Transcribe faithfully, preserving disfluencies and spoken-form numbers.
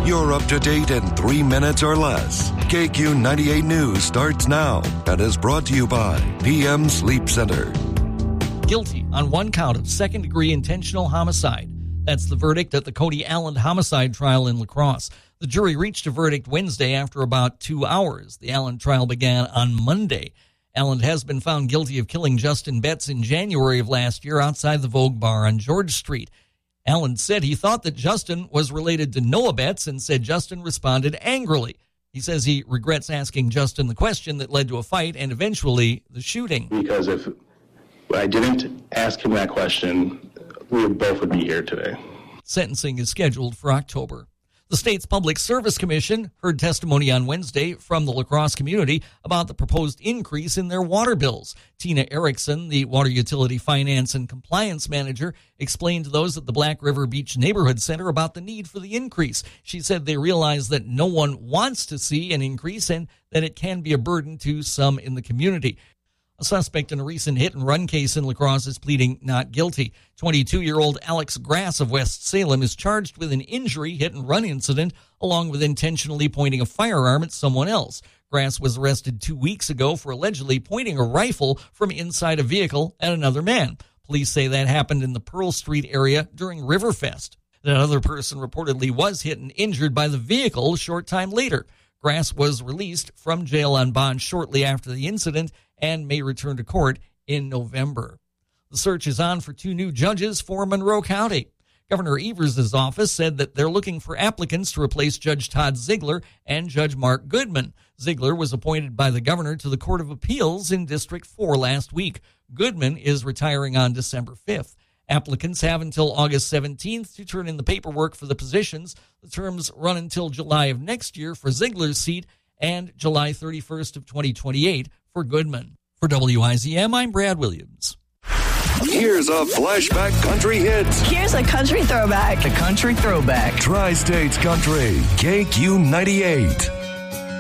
You're up to date in three minutes or less. K Q ninety-eight News starts now and is brought to you by P M Sleep Center. Guilty on one count of second-degree intentional homicide. That's the verdict at the Cody Allen homicide trial in La Crosse. The jury reached a verdict Wednesday after about two hours. The Allen trial began on Monday. Allen has been found guilty of killing Justin Betts in January of last year outside the Vogue Bar on George Street. Allen said he thought that Justin was related to Noah Betts and said Justin responded angrily. He says he regrets asking Justin the question that led to a fight and eventually the shooting. Because if I didn't ask him that question, we both would be here today. Sentencing is scheduled for October. The state's Public Service Commission heard testimony on Wednesday from the La Crosse community about the proposed increase in their water bills. Tina Erickson, the Water Utility Finance and Compliance Manager, explained to those at the Black River Beach Neighborhood Center about the need for the increase. She said they realize that no one wants to see an increase and that it can be a burden to some in the community. A suspect in a recent hit-and-run case in La Crosse is pleading not guilty. twenty-two-year-old Alex Grass of West Salem is charged with an injury hit-and-run incident along with intentionally pointing a firearm at someone else. Grass was arrested two weeks ago for allegedly pointing a rifle from inside a vehicle at another man. Police say that happened in the Pearl Street area during Riverfest. That other person reportedly was hit and injured by the vehicle a short time later. Grass was released from jail on bond shortly after the incident and may return to court in November. The search is on for two new judges for Monroe County. Governor Evers' office said that they're looking for applicants to replace Judge Todd Ziegler and Judge Mark Goodman. Ziegler was appointed by the governor to the Court of Appeals in District four last week. Goodman is retiring on December fifth. Applicants have until August seventeenth to turn in the paperwork for the positions. The terms run until July of next year for Ziegler's seat and July thirty-first of twenty twenty-eight for Goodman. For W I Z M, I'm Brad Williams. Here's a flashback country hit. Here's a country throwback. The country throwback. Tri-States Country, K Q ninety-eight.